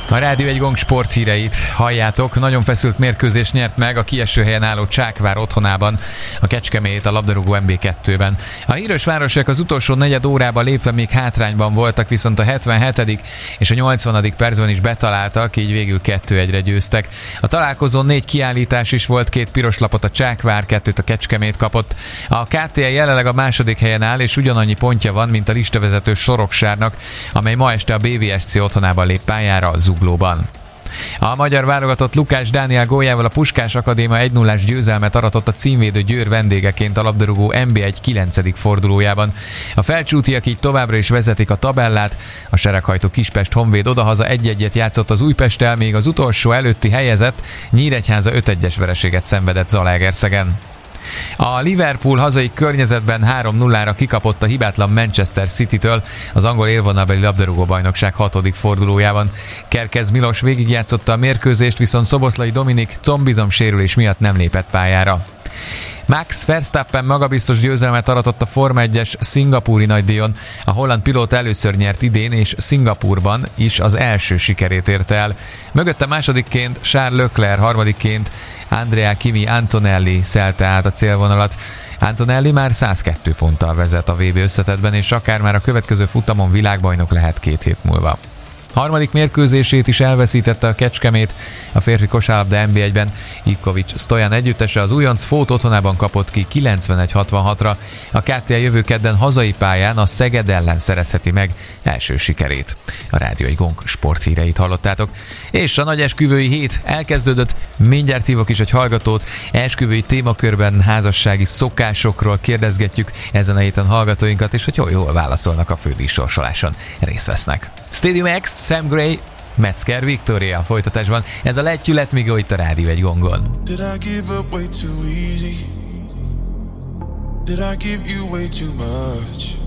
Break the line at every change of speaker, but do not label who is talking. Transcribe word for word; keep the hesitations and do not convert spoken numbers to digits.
A Rádió egy Gong sporthíreit halljátok. Nagyon feszült mérkőzés nyert meg a kieső helyen álló Csákvár otthonában a Kecskemét a labdarúgó em bé kettőben. A híres városiak az utolsó negyed órában lépve még hátrányban voltak, viszont a hetvenhetedik és a nyolcvanadik percben is betaláltak, így végül kettő egyre győztek. A találkozón négy kiállítás is volt, két piros lapot a Csákvár, kettőt a Kecskemét kapott. A ká té el jelenleg a második helyen áll, és ugyanannyi pontja van, mint a listavezető Soroksárnak, amely ma este a bé vé es cé otthonában lép pályára a Zuglóban. A magyar válogatott Lukács Dániel góljával a Puskás Akadémia egy nullás győzelmet aratott a címvédő Győr vendégeként a labdarúgó em bé egy kilencedik fordulójában. A felcsútiak így továbbra is vezetik a tabellát, a sereghajtó Kispest Honvéd odahaza egy egyet játszott az Újpesttel, még az utolsó előtti helyezett Nyíregyháza öt egyes vereséget szenvedett Zalaegerszegen. A Liverpool hazai környezetben három nullára kikapott a hibátlan Manchester Citytől az angol élvonalbeli labdarúgó-bajnokság hatodik fordulójában. Kerkez Milos végigjátszotta a mérkőzést, viszont Szoboszlai Dominik combizom sérülés miatt nem lépett pályára. Max Verstappen magabiztos győzelmet aratott a Forma egyes szingapúri nagydíjon. A holland pilóta először nyert idén, és Szingapúrban is az első sikerét érte el. Mögötte másodikként Charles Leclerc, harmadikként Andrea Kimi Antonelli szelte át a célvonalat. Antonelli már száz kettő ponttal vezet a vé bé összetettben, és akár már a következő futamon világbajnok lehet két hét múlva. Harmadik mérkőzését is elveszítette a Kecskemét a férfi kosárlabda em bé egyben. Ivkovics Stojan együttese az újonc Fót otthonában kapott ki kilencvenegy hatvanhatra. A ká té el jövő kedden hazai pályán a Szeged ellen szerezheti meg első sikerét. A Rádió egy Gong sporthíreit hallottátok. És a nagy esküvői hét elkezdődött. Mindjárt hívok is egy hallgatót. Esküvői témakörben házassági szokásokról kérdezgetjük ezen a héten hallgatóinkat, és hogy jól, jól válaszolnak a fődíjsorsoláson. Részt vesznek. Stadium X, Sam Gray, Metzger, Victoria folytatásban. Ez a Let You Let Me Go itt a Rádió egy Gongon.
Did I give up way too easy? Did I give you way too much?